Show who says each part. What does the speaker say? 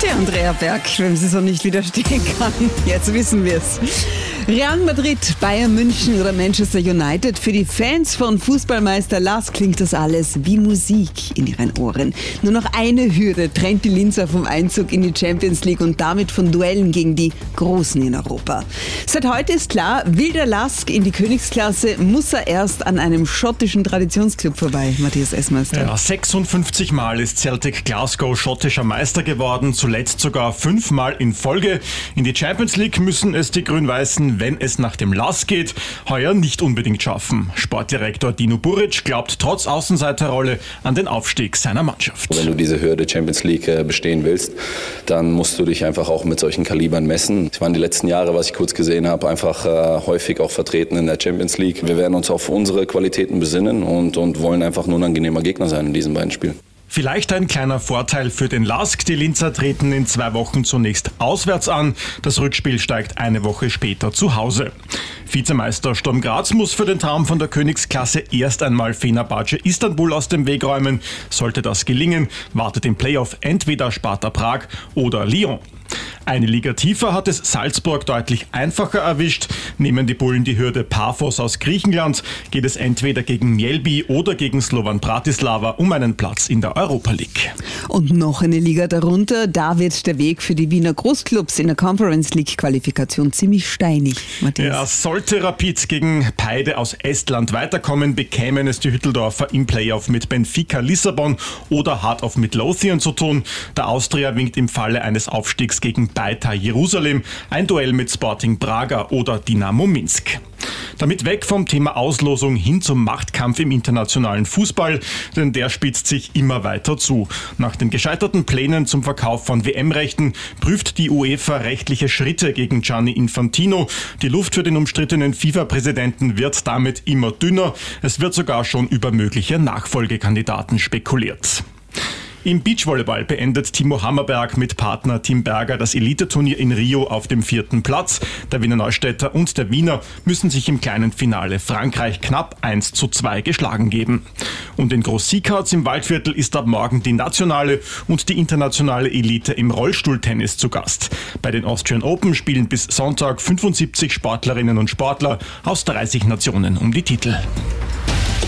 Speaker 1: Der Andrea Berg, wenn sie so nicht widerstehen kann. Jetzt wissen wir es. Real Madrid, Bayern München oder Manchester United. Für die Fans von Fußballmeister Lask klingt das alles wie Musik in ihren Ohren. Nur noch eine Hürde trennt die Linzer vom Einzug in die Champions League und damit von Duellen gegen die Großen in Europa. Seit heute ist klar, will der Lask in die Königsklasse, muss er erst an einem schottischen Traditionsclub vorbei. Matthias Essmeister.
Speaker 2: Ja, 56 Mal ist Celtic Glasgow schottischer Meister geworden, zuletzt sogar 5 Mal in Folge. In die Champions League müssen es die Grün-Weißen, wenn es nach dem Lask geht, heuer nicht unbedingt schaffen. Sportdirektor Dino Buric glaubt trotz Außenseiterrolle an den Aufstieg seiner Mannschaft.
Speaker 3: Wenn du diese Hürde Champions League bestehen willst, dann musst du dich einfach auch mit solchen Kalibern messen. Es waren die letzten Jahre, was ich kurz gesehen habe, einfach häufig auch vertreten in der Champions League. Wir werden uns auf unsere Qualitäten besinnen und wollen einfach ein unangenehmer Gegner sein in diesen beiden Spielen.
Speaker 2: Vielleicht ein kleiner Vorteil für den Lask. Die Linzer treten in 2 Wochen zunächst auswärts an. Das Rückspiel steigt eine Woche später zu Hause. Vizemeister Sturm Graz muss für den Traum von der Königsklasse erst einmal Fenerbahce Istanbul aus dem Weg räumen. Sollte das gelingen, wartet im Playoff entweder Sparta Prag oder Lyon. Eine Liga tiefer hat es Salzburg deutlich einfacher erwischt. Nehmen die Bullen die Hürde Paphos aus Griechenland, geht es entweder gegen Mjelbi oder gegen Slovan Bratislava um einen Platz in der Europa League.
Speaker 1: Und noch eine Liga darunter, da wird der Weg für die Wiener Großclubs in der Conference League Qualifikation ziemlich steinig. Matthias.
Speaker 2: Ja, sollte Rapid gegen Peide aus Estland weiterkommen, bekämen es die Hütteldorfer im Playoff mit Benfica Lissabon oder Heart of Midlothian zu tun. Der Austria winkt im Falle eines Aufstiegs gegen Beitar Jerusalem ein Duell mit Sporting Braga oder Dynamo Minsk. Damit weg vom Thema Auslosung hin zum Machtkampf im internationalen Fußball, denn der spitzt sich immer weiter zu. Nach den gescheiterten Plänen zum Verkauf von WM-Rechten prüft die UEFA rechtliche Schritte gegen Gianni Infantino. Die Luft für den umstrittenen FIFA-Präsidenten wird damit immer dünner. Es wird sogar schon über mögliche Nachfolgekandidaten spekuliert. Im Beachvolleyball beendet Timo Hammerberg mit Partner Tim Berger das Elite-Turnier in Rio auf dem 4. Platz. Der Wiener Neustädter und der Wiener müssen sich im kleinen Finale Frankreich knapp 1:2 geschlagen geben. Und in Groß-Siegharts im Waldviertel ist ab morgen die nationale und die internationale Elite im Rollstuhltennis zu Gast. Bei den Austrian Open spielen bis Sonntag 75 Sportlerinnen und Sportler aus 30 Nationen um die Titel.